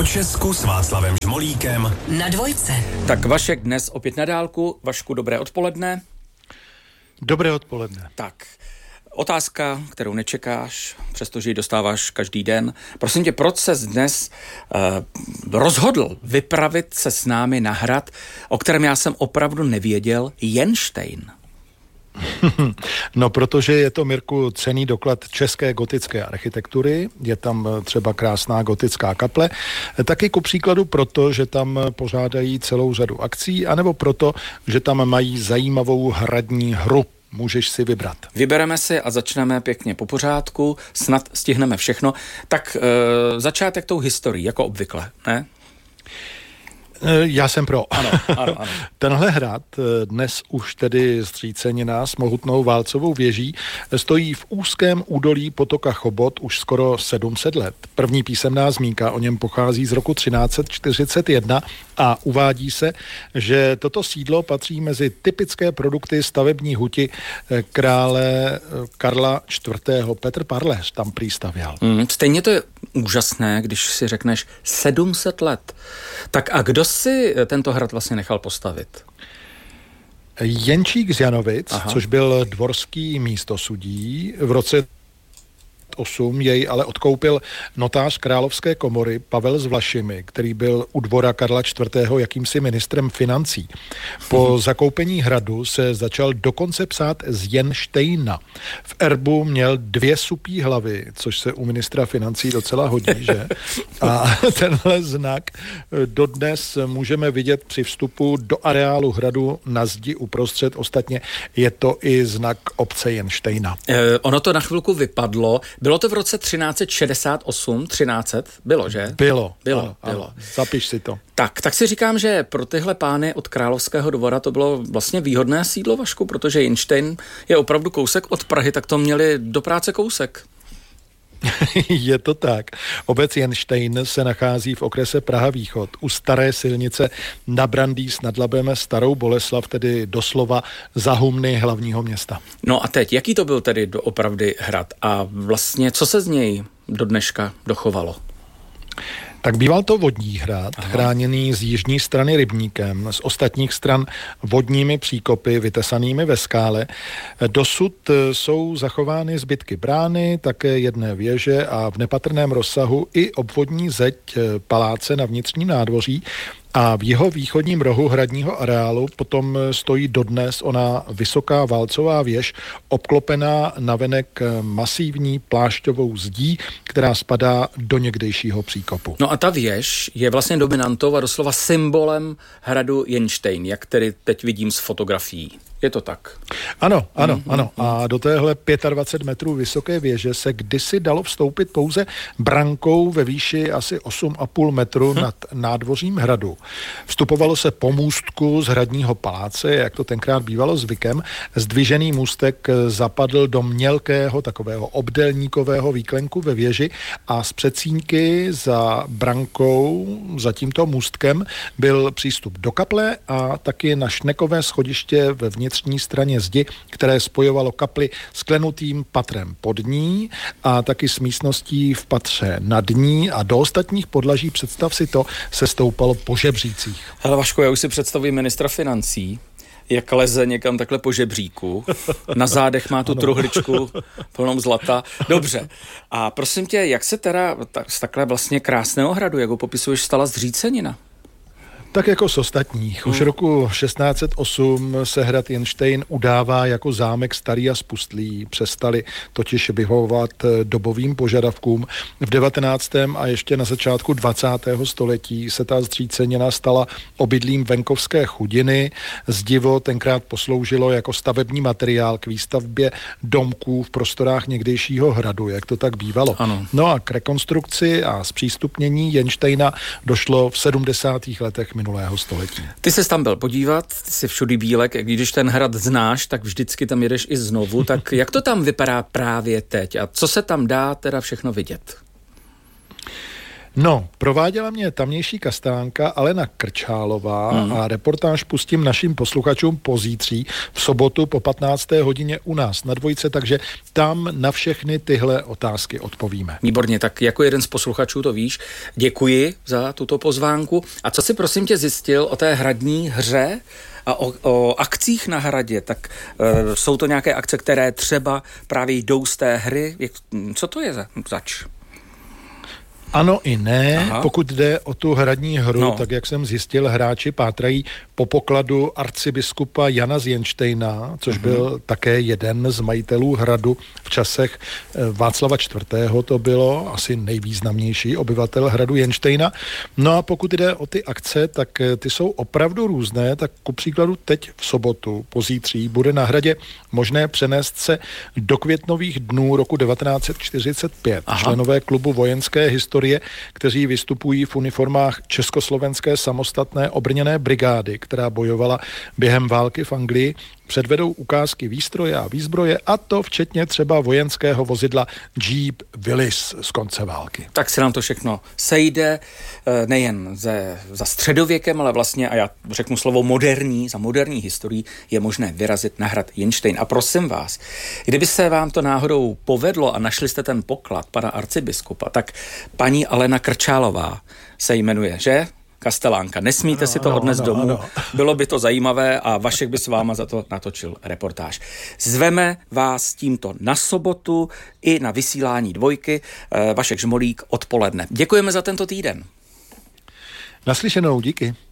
O Česku s Václavem Žmolíkem na Dvojce. Tak Vašek dnes opět na dálku. Vašku, dobré odpoledne. Dobré odpoledne. Tak, otázka, kterou nečekáš, přestože ji dostáváš každý den. Prosím tě, proč ses dnes rozhodl vypravit se s námi na hrad, o kterém já jsem opravdu nevěděl, Jenštejn? No, protože je to, Mirku, cenný doklad české gotické architektury, je tam třeba krásná gotická kaple, taky ku příkladu proto, že tam pořádají celou řadu akcí, anebo proto, že tam mají zajímavou hradní hru. Můžeš si vybrat. Vybereme si a začneme pěkně po pořádku, snad stihneme všechno. Tak začátek tou historií, jako obvykle, ne? Já jsem pro. Ano. Tenhle hrad, dnes už tedy zřícenina s mohutnou válcovou věží, stojí v úzkém údolí potoka Chobot už skoro 700 let. První písemná zmínka o něm pochází z roku 1341 a uvádí se, že toto sídlo patří mezi typické produkty stavební huti krále Karla IV. Petr Parlés tam prý stavěl. Stejně to je úžasné, když si řekneš 700 let. Tak a kdo si tento hrad vlastně nechal postavit? Jenčík z Janovic, což byl dvorský místosudí, v roce 8 jej ale odkoupil notář královské komory Pavel z Vlašimi, který byl u dvora Karla IV. Jakýmsi ministrem financí. Po zakoupení hradu se začal dokonce psát z Jenštejna. V erbu měl 2 supí hlavy, což se u ministra financí docela hodí, že? A tenhle znak dodnes můžeme vidět při vstupu do areálu hradu na zdi uprostřed. Ostatně je to i znak obce Jenštejna. Ono to na chvilku vypadlo. Bylo to v roce 1368, 1300? Bylo, že? Bylo. Zapiš si to. Tak si říkám, že pro tyhle pány od Královského dvora to bylo vlastně výhodné sídlo, Vašku, protože Jenštejn je opravdu kousek od Prahy, tak to měli do práce kousek. Je to tak. Obec Jenštejn se nachází v okrese Praha-Východ u staré silnice na Brandýs nad Labem Starou Boleslav, tedy doslova za humny hlavního města. No a teď, jaký to byl tedy doopravdy hrad a vlastně co se z něj do dneška dochovalo? Tak býval to vodní hrad, chráněný z jižní strany rybníkem, z ostatních stran vodními příkopy vytesanými ve skále. Dosud jsou zachovány zbytky brány, také jedné věže a v nepatrném rozsahu i obvodní zeď paláce na vnitřním nádvoří. A v jeho východním rohu hradního areálu potom stojí dodnes ona vysoká válcová věž, obklopená navenek masivní plášťovou zdí, která spadá do někdejšího příkopu. No a ta věž je vlastně dominantou a doslova symbolem hradu Jenštejn, jak tedy teď vidím z fotografií. Je to tak? Ano. A do téhle 25 metrů vysoké věže se kdysi dalo vstoupit pouze brankou ve výši asi 8,5 metru nad nádvořím hradu. Vstupovalo se po můstku z hradního paláce, jak to tenkrát bývalo zvykem. Zdvižený můstek zapadl do mělkého takového obdélníkového výklenku ve věži a z předsínky za brankou, za tímto můstkem, byl přístup do kaple a taky na šnekové schodiště ve vnitřní straně zdi, které spojovalo kapli s klenutým patrem pod ní a taky s místností v patře nad ní a do ostatních podlaží, představ si to, se stoupalo po žebřících. Hele Vašku, já už si představím ministra financí, jak leze někam takhle po žebříku. Na zádech má tu truhličku plnou zlata. Dobře. A prosím tě, jak se teda z takhle vlastně krásného hradu, jak ho popisuješ, stala zřícenina? Tak jako z ostatních. Už roku 1608 se hrad Jenštejn udává jako zámek starý a spustlý. Přestali totiž vyhovovat dobovým požadavkům. V 19. a ještě na začátku 20. století se ta zřícenina stala obydlím venkovské chudiny. Zdivo tenkrát posloužilo jako stavební materiál k výstavbě domků v prostorách někdejšího hradu, jak to tak bývalo. Ano. No a k rekonstrukci a zpřístupnění Jenštejna došlo v 70. letech minulého století. Ty ses tam byl podívat, ty jsi všudy bílek, když ten hrad znáš, tak vždycky tam jedeš i znovu, tak jak to tam vypadá právě teď a co se tam dá teda všechno vidět? No, prováděla mě tamnější kastánka Alena Krčálová a reportáž pustím našim posluchačům pozítří v sobotu po 15. hodině u nás na Dvojce, takže tam na všechny tyhle otázky odpovíme. Výborně, tak jako jeden z posluchačů to víš. Děkuji za tuto pozvánku. A co si prosím tě zjistil o té hradní hře a o akcích na hradě? Tak jsou to nějaké akce, které třeba právě jdou z té hry? Co to je zač? Ano i ne. Aha. Pokud jde o tu hradní hru, tak jak jsem zjistil, hráči pátrají po pokladu arcibiskupa Jana z Jenštejna, což byl také jeden z majitelů hradu v časech Václava IV. To bylo asi nejvýznamnější obyvatel hradu Jenštejna. No a pokud jde o ty akce, tak ty jsou opravdu různé, tak ku příkladu teď v sobotu pozítří bude na hradě možné přenést se do květnových dnů roku 1945. Aha. Členové klubu vojenské historie, kteří vystupují v uniformách Československé samostatné obrněné brigády, která bojovala během války v Anglii, předvedou ukázky výstroje a výzbroje, a to včetně třeba vojenského vozidla Jeep Willys z konce války. Tak se nám to všechno sejde, nejen za středověkem, ale vlastně, a já řeknu slovo moderní, za moderní historií je možné vyrazit na hrad Jenštejn. A prosím vás, kdyby se vám to náhodou povedlo a našli jste ten poklad pana arcibiskupa, tak paní Alena Krčálová se jmenuje, že? Kastelánka. Nesmíte si to odnést domů. Ano. Bylo by to zajímavé a Vašek by s váma za to natočil reportáž. Zveme vás tímto na sobotu i na vysílání Dvojky. Vašek Žmolík odpoledne. Děkujeme za tento týden. Naslyšenou, díky.